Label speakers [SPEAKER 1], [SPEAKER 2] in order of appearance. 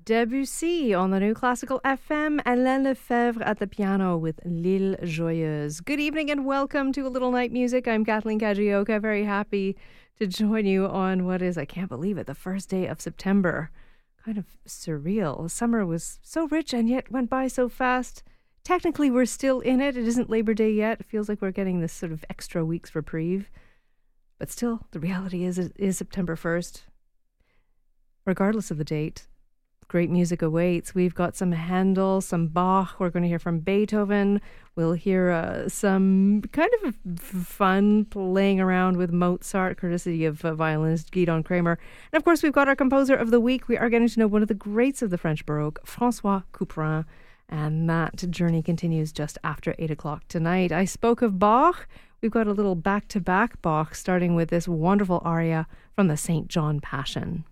[SPEAKER 1] Debussy on the New Classical FM, Alain Lefebvre at the piano with L'Île Joyeuse. Good evening and welcome to A Little Night Music. I'm Kathleen Kajioka, very happy to join you on what is, I can't believe it, the first day of September. Kind of surreal. Summer was so rich and yet went by so fast. Technically, we're still in it. It isn't Labor Day yet. It feels like we're getting this sort of extra week's reprieve. But still, the reality is it is September 1st. Regardless of the date, great music awaits. We've got some Handel, some Bach. We're going to hear from Beethoven. We'll hear some kind of fun playing around with Mozart, courtesy of violinist Guidon Kremer. And of course, we've got our composer of the week. We are getting to know one of the greats of the French Baroque, François Couperin. And that journey continues just after 8 o'clock tonight. I spoke of Bach. We've got a little back-to-back Bach, starting with this wonderful aria from the St. John Passion.